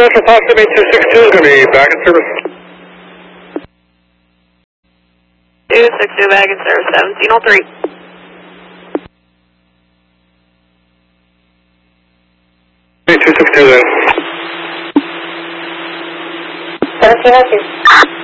after Foxtrot 262 is going to be back in service. 262 back in service, 1703. 262 then. 1702.